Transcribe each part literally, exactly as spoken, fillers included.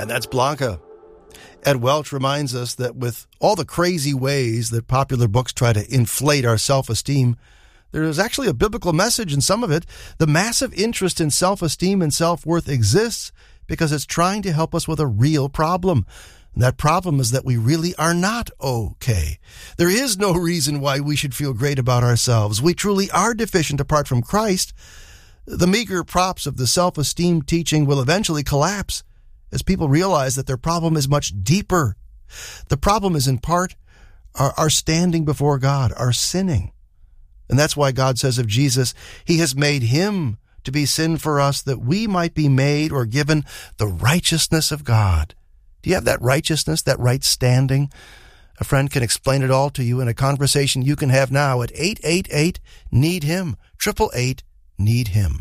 And that's Blanca. Ed Welch reminds us that with all the crazy ways that popular books try to inflate our self-esteem, there is actually a biblical message in some of it. The massive interest in self-esteem and self-worth exists because it's trying to help us with a real problem. And that problem is that we really are not okay. There is no reason why we should feel great about ourselves. We truly are deficient apart from Christ. The meager props of the self-esteem teaching will eventually collapse as people realize that their problem is much deeper. The problem is in part our, our standing before God, our sinning. And that's why God says of Jesus, he has made him to be sin for us that we might be made or given the righteousness of God. Do you have that righteousness, that right standing? A friend can explain it all to you in a conversation you can have now at eight eight eight, need him, eight eight eight, need him.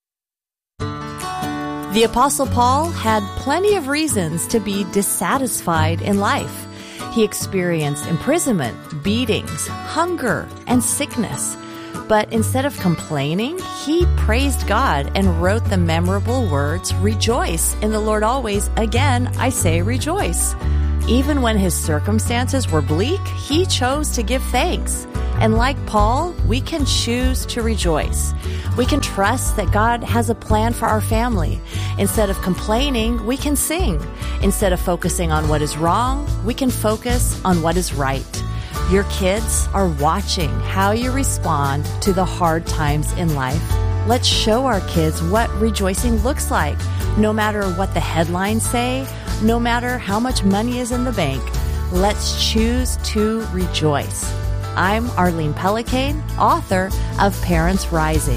The Apostle Paul had plenty of reasons to be dissatisfied in life. He experienced imprisonment, beatings, hunger, and sickness. But instead of complaining, he praised God and wrote the memorable words, "Rejoice in the Lord always. Again, I say rejoice." Even when his circumstances were bleak, he chose to give thanks. And like Paul, we can choose to rejoice. We can trust that God has a plan for our family. Instead of complaining, we can sing. Instead of focusing on what is wrong, we can focus on what is right. Your kids are watching how you respond to the hard times in life. Let's show our kids what rejoicing looks like, no matter what the headlines say, no matter how much money is in the bank. Let's choose to rejoice. I'm Arlene Pellicane, author of Parents Rising.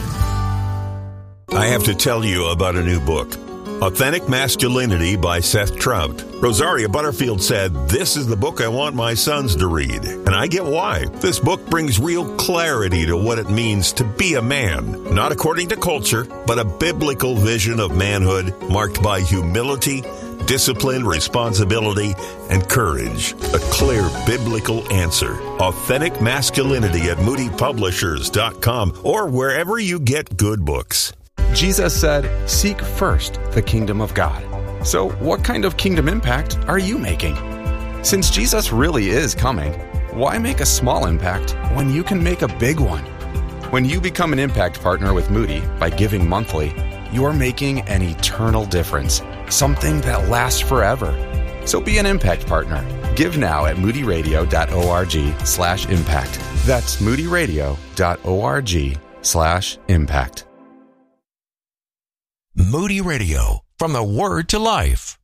I have to tell you about a new book, Authentic Masculinity by Seth Trout. Rosaria Butterfield said, "This is the book I want my sons to read." And I get why. This book brings real clarity to what it means to be a man, not according to culture, but a biblical vision of manhood marked by humility, discipline, responsibility, and courage. A clear biblical answer. Authentic Masculinity at moody publishers dot com or wherever you get good books. Jesus said, "Seek first the kingdom of God." So what kind of kingdom impact are you making? Since Jesus really is coming, why make a small impact when you can make a big one? When you become an impact partner with Moody by giving monthly, you are making an eternal difference, something that lasts forever. So be an impact partner. Give now at moody radio dot org slash impact. That's moody radio dot org slash impact. Moody Radio, from the Word to Life.